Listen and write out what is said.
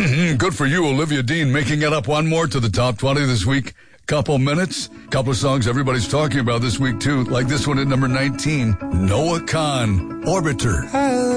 Good for you, Olivia Dean, making it up one more to the top 20 this week. Couple minutes, couple of songs everybody's talking about this week, too, like this one at number 19, Noah Kahan, Orbiter.